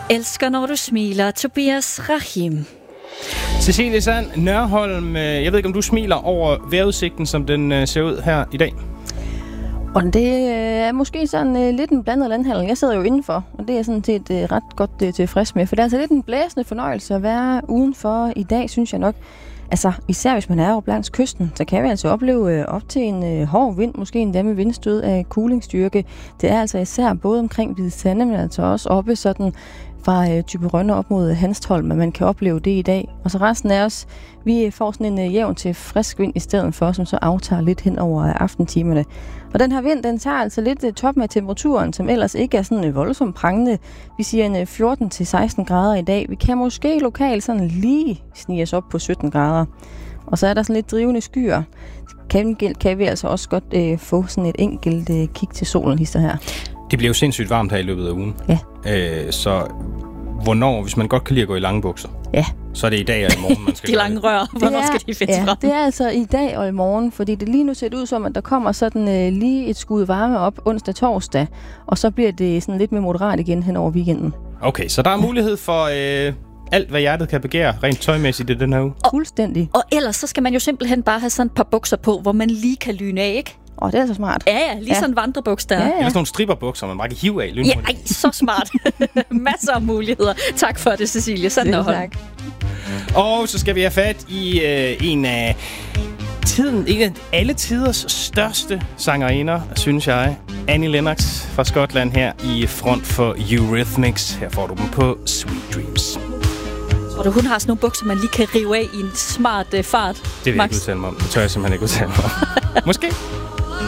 Elsker, når du smiler, Tobias Rahim. Cecilie Sand Nørholm, jeg ved ikke, om du smiler over vejrudsigten, som den ser ud her i dag? Og det er måske sådan lidt en blandet landhandel. Jeg sidder jo indenfor, og det er sådan set ret godt tilfreds med. For det er altså lidt en blæsende fornøjelse at være udenfor i dag, synes jeg nok. Altså, især hvis man er oppe langs kysten, så kan vi altså opleve op til en hård vind, måske endda med vindstød af kulingsstyrke. Det er altså især både omkring Hvide Sande, men altså også oppe sådan fra Thyborøn op mod Hanstholm, at man kan opleve det i dag. Og så resten af os, vi får sådan en jævn til frisk vind i stedet for, som så aftager lidt hen over aftentimerne. Og den her vind, den tager altså lidt toppen af temperaturen, som ellers ikke er sådan voldsomt prangende. Vi siger en 14-16 grader i dag. Vi kan måske lokalt sådan lige snige os op på 17 grader. Og så er der sådan lidt drivende skyer. Kan vi altså også godt få sådan et enkelt kig til solen hister her. Det bliver jo sindssygt varmt her i løbet af ugen. Ja. Så hvornår, hvis man godt kan lide at gå i lange bukser, ja, så er det i dag og i morgen, man skal de lange rør, hvornår skal de findes frem? Det er altså i dag og i morgen, fordi det lige nu ser ud som, at der kommer sådan lige et skud varme op onsdag-torsdag, og så bliver det sådan lidt mere moderat igen hen over weekenden. Okay, så der er mulighed for alt, hvad hjertet kan begære, rent tøjmæssigt i den her uge. Fuldstændig. Og ellers så skal man jo simpelthen bare have sådan et par bukser på, hvor man lige kan lyne af, ikke? Det er så smart. Ja, lige sådan en vandrebuks der. Ja. Eller sådan nogle stripperbukser, man bare kan hive af. Ja, så smart. Masser af muligheder. Tak for det, Cecilie. Sådan noget. Tak. Og så skal vi have fat i en af alle tiders største sangerinder, synes jeg. Annie Lennox fra Skotland her i front for Eurythmics. Her får du dem på Sweet Dreams. Tror du, hun har sådan nogle bukser, man lige kan rive af i en smart fart? Det vil jeg ikke udtale mig om. Det tør jeg simpelthen ikke udtale mig om. Måske.